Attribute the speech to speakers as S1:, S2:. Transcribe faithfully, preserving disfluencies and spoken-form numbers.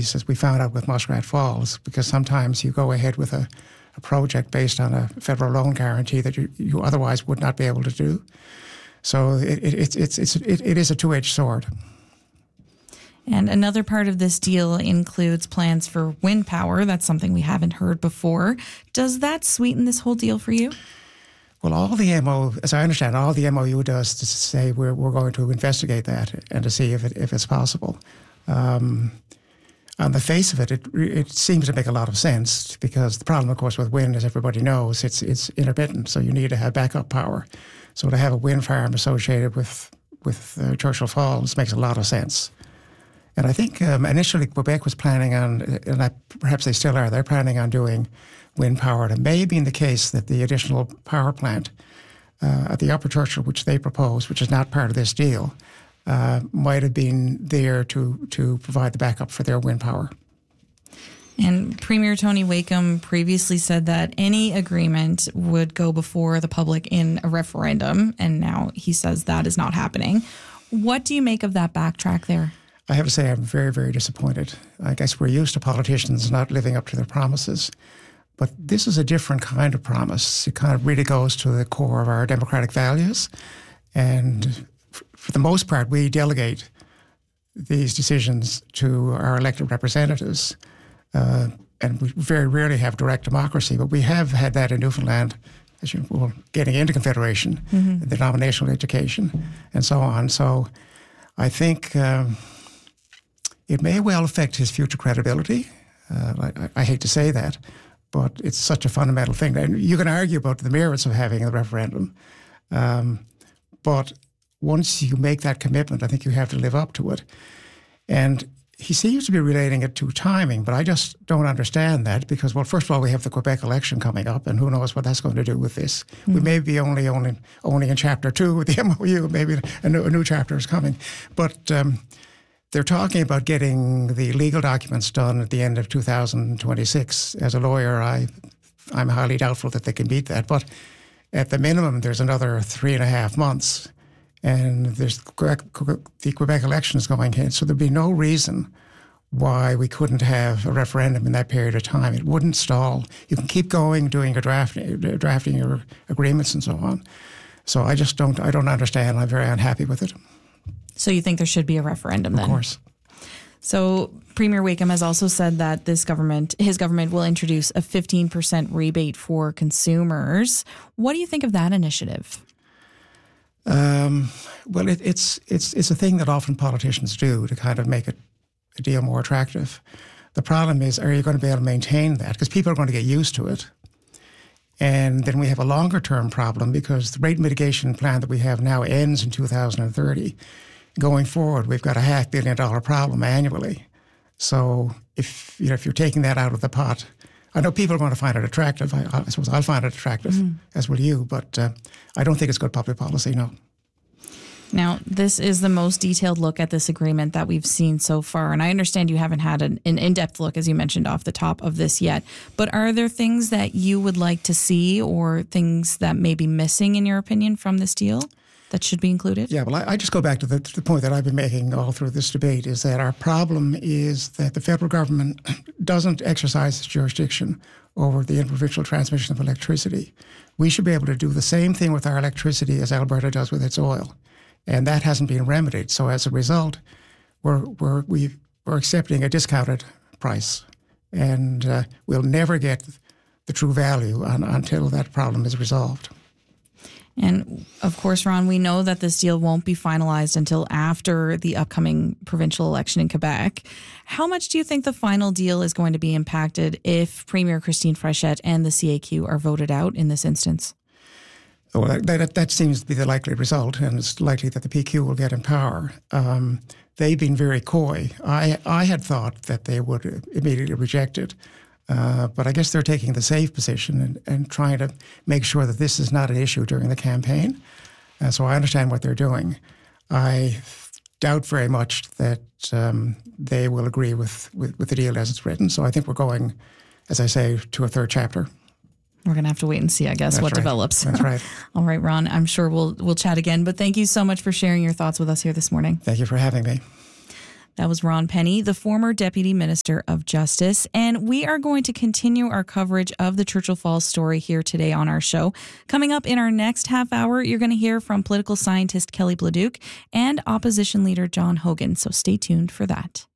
S1: opportunities, as we found out with Muskrat Falls, because sometimes you go ahead with a, a project based on a federal loan guarantee that you, you otherwise would not be able to do. So it, it, it's, it's, it's, it, it is a two-edged sword.
S2: And another part of this deal includes plans for wind power. That's something we haven't heard before. Does that sweeten this whole deal for you?
S1: Well, all the M O, as I understand, all the M O U does to say we're we're going to investigate that and to see if it if it's possible. Um, on the face of it, it it seems to make a lot of sense, because the problem, of course, with wind, as everybody knows, it's it's intermittent, so you need to have backup power. So to have a wind farm associated with with uh, Churchill Falls makes a lot of sense. And I think um, initially Quebec was planning on, and I, perhaps they still are, they're planning on doing wind power. And it may be in the case that the additional power plant uh, at the Upper Churchill, which they proposed, which is not part of this deal, uh, might have been there to, to provide the backup for their wind power.
S2: And Premier Tony Wakeham previously said that any agreement would go before the public in a referendum, and now he says that is not happening. What do you make of that backtrack there?
S1: I have to say I'm very, very disappointed. I guess we're used to politicians not living up to their promises. But this is a different kind of promise. It kind of really goes to the core of our democratic values. And for the most part, we delegate these decisions to our elected representatives. Uh, and we very rarely have direct democracy, but we have had that in Newfoundland, as you well, getting into Confederation, mm-hmm. the denominational education, and so on. So I think um, it may well affect his future credibility. Uh, I, I hate to say that, but it's such a fundamental thing. And you can argue about the merits of having a referendum, um, but once you make that commitment, I think you have to live up to it. And he seems to be relating it to timing, but I just don't understand that because, well, first of all, we have the Quebec election coming up, and who knows what that's going to do with this. Mm-hmm. We may be only, only only in chapter two with the M O U, maybe a new, a new chapter is coming. But um, they're talking about getting the legal documents done at the end of two thousand twenty-six. As a lawyer, I, I'm highly doubtful that they can beat that. But at the minimum, there's another three and a half months. And there's the Quebec election is going in, so there'd be no reason why we couldn't have a referendum in that period of time. It wouldn't stall. You can keep going, doing your drafting, drafting your agreements and so on. So I just don't, I don't understand. I'm very unhappy with it.
S2: So you think there should be a referendum then?
S1: Of course.
S2: So Premier Wakeham has also said that this government, his government, will introduce a fifteen percent rebate for consumers. What do you think of that initiative?
S1: Um, well, it, it's it's it's a thing that often politicians do to kind of make it a deal more attractive. The problem is, are you going to be able to maintain that? Because people are going to get used to it. And then we have a longer term problem because the rate mitigation plan that we have now ends in two thousand thirty. Going forward, we've got a half billion dollar problem annually. So if you know if you're taking that out of the pot, I know people are going to find it attractive. I, I suppose I'll find it attractive, mm. as will you. But uh, I don't think it's good public policy, no.
S2: Now, this is the most detailed look at this agreement that we've seen so far. And I understand you haven't had an, an in-depth look, as you mentioned, off the top of this yet. But are there things that you would like to see or things that may be missing, in your opinion, from this deal that should be included?
S1: Yeah, well, I, I just go back to the, to the point that I've been making all through this debate, is that our problem is that the federal government doesn't exercise its jurisdiction over the interprovincial transmission of electricity. We should be able to do the same thing with our electricity as Alberta does with its oil. And that hasn't been remedied. So as a result, we're we're we, we're accepting a discounted price, and uh, we'll never get the true value on, until that problem is resolved.
S2: And of course, Ron, we know that this deal won't be finalized until after the upcoming provincial election in Quebec. How much do you think the final deal is going to be impacted if Premier Christine Fréchette and the C A Q are voted out in this instance?
S1: Well, that, that, that seems to be the likely result, and it's likely that the P Q will get in power. Um, they've been very coy. I I had thought that they would immediately reject it, uh, but I guess they're taking the safe position and, and trying to make sure that this is not an issue during the campaign. Uh, so I understand what they're doing. I doubt very much that um, they will agree with, with, with the deal as it's written. So I think we're going, as I say, to a third chapter.
S2: We're going to have to wait and see, I guess,
S1: That's
S2: what
S1: right.
S2: develops.
S1: That's right.
S2: All right, Ron, I'm sure we'll we'll chat again, but thank you so much for sharing your thoughts with us here this morning.
S1: Thank you for having me.
S2: That was Ron Penny, the former Deputy Minister of Justice. And we are going to continue our coverage of the Churchill Falls story here today on our show. Coming up in our next half hour, you're going to hear from political scientist Kelly Bladuc and opposition leader John Hogan. So stay tuned for that.